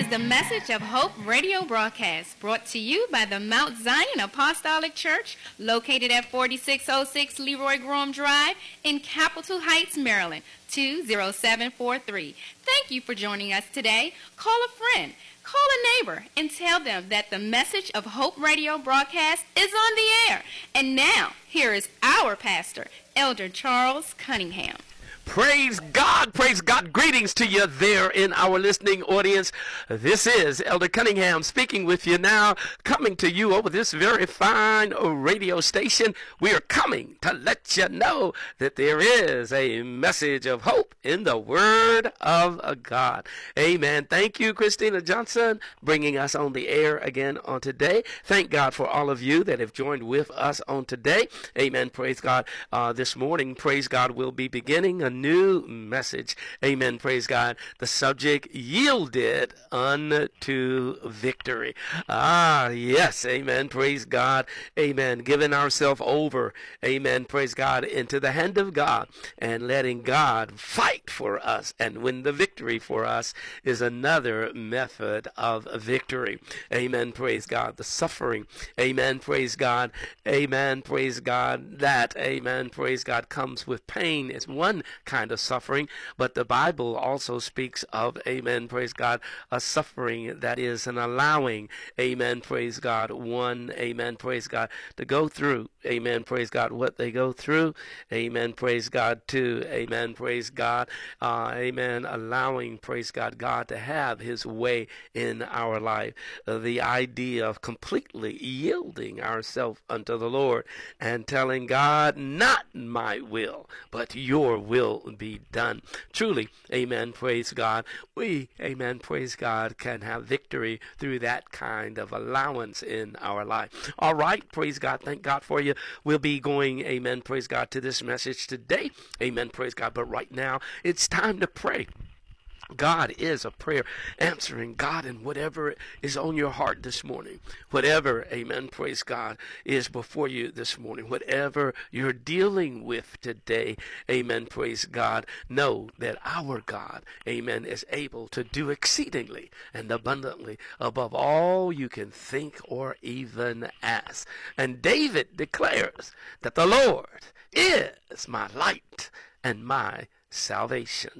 is the Message of Hope radio broadcast brought to you by the Mount Zion Apostolic Church located at 4606 Leroy Graham Drive in Capitol Heights, Maryland, 20743. Thank you for joining us today. Call a friend, call a neighbor, and tell them that the Message of Hope radio broadcast is on the air. And now, here is our pastor, Elder Charles Cunningham. Praise God, praise God. Greetings to you there in our listening audience. This is Elder Cunningham speaking with you now, coming to you over this very fine radio station. We are coming to let you know that there is a message of hope in the Word of God. Amen. Thank you, Christina Johnson, bringing us on the air again on today. Thank God for all of you that have joined with us on today. Amen. Praise God. This morning, praise God, we'll be beginning a new message. Amen. Praise God. The subject, yielded unto victory. Yes. Amen. Praise God. Amen. Giving ourselves over. Amen. Praise God. Into the hand of God and letting God fight for us and win the victory for us is another method of victory. Amen. Praise God. The suffering. Amen. Praise God. Amen. Praise God. That, amen. Praise God, comes with pain is one kind of suffering, but the Bible also speaks of, amen, praise God, a suffering that is an allowing, amen, praise God, one, amen, praise God, to go through, amen, praise God, what they go through, amen, praise God, to, amen, praise God, amen, allowing, praise God, God to have his way in our life. The idea of completely yielding ourselves unto the Lord and telling God, not my will, but your will be done. Truly, amen, praise God, we, amen, praise God, can have victory through that kind of allowance in our life. All right, praise God, thank God for you. We'll be going, amen, praise God, to this message today, amen, praise God, but right now, it's time to pray. God is a prayer answering God, and whatever is on your heart this morning, whatever, amen, praise God, is before you this morning, whatever you're dealing with today, amen, praise God, know that our God, amen, is able to do exceedingly and abundantly above all you can think or even ask. And David declares that the Lord is my light and my salvation.